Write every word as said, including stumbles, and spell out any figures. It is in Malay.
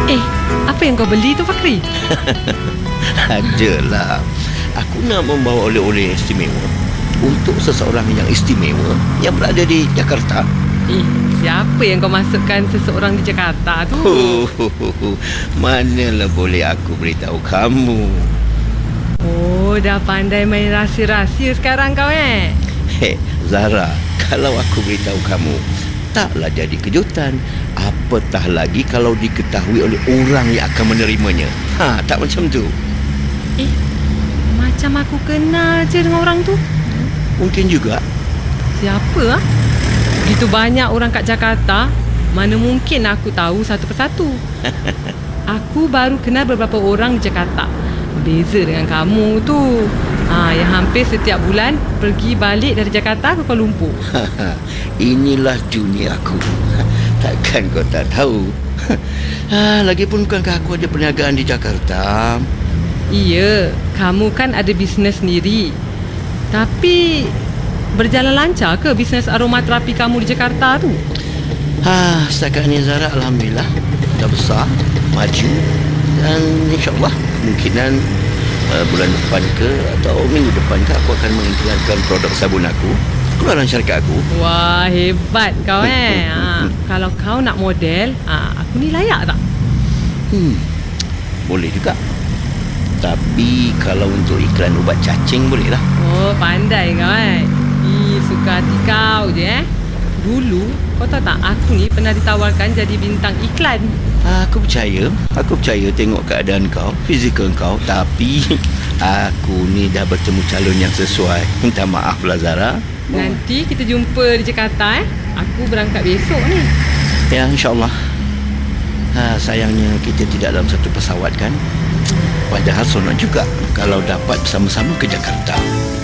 Eh, apa yang kau beli tu, Fakri? Adalah, aku nak membawa oleh-oleh yang istimewa untuk seseorang yang istimewa yang berada di Jakarta. Eh, siapa yang kau masukkan seseorang di Jakarta tu? Oh, manalah boleh aku beritahu kamu. Oh, dah pandai main rahsia-rahsia sekarang kau eh? Hei, Zara, kalau aku beritahu kamu, taklah jadi kejutan. Apatah lagi kalau diketahui oleh orang yang akan menerimanya. Ha, tak macam tu. Eh, macam aku kenal je dengan orang tu. Mungkin juga. Siapa ah? Begitu banyak orang kat Jakarta, mana mungkin aku tahu satu persatu. Aku baru kenal beberapa orang di Jakarta. Beza dengan kamu tu. Ha, yang hampir setiap bulan pergi balik dari Jakarta ke Kuala Lumpur. Inilah dunia aku. Takkan kau tak tahu. ha, Lagipun bukankah aku ada perniagaan di Jakarta? Iya, kamu kan ada bisnes sendiri. Tapi berjalan lancar ke bisnes aromaterapi kamu di Jakarta tu? Ha, setakat ni Zara, alhamdulillah dah besar, maju, dan insyaAllah kemungkinan uh, bulan depan ke atau minggu depan ke aku akan mengiklankan produk sabun aku keluaran syarikat aku. Wah, hebat kau eh. ha, Kalau kau nak model, ha, aku ni layak tak? Hmm, boleh juga. Tapi kalau untuk iklan ubat cacing boleh lah. Oh, pandai kau eh. Ih, suka hati kau je eh. Dulu, kau tahu tak, aku ni pernah ditawarkan jadi bintang iklan. Ha, aku percaya. Aku percaya tengok keadaan kau, fizikal kau. Tapi aku ni dah bertemu calon yang sesuai. Minta maaf lah Zara. Nanti kita jumpa di Jakarta eh. Aku berangkat besok ni. Ya, insyaAllah. Ha, sayangnya kita tidak dalam satu pesawat kan. Padahal seronok juga kalau dapat bersama-sama ke Jakarta.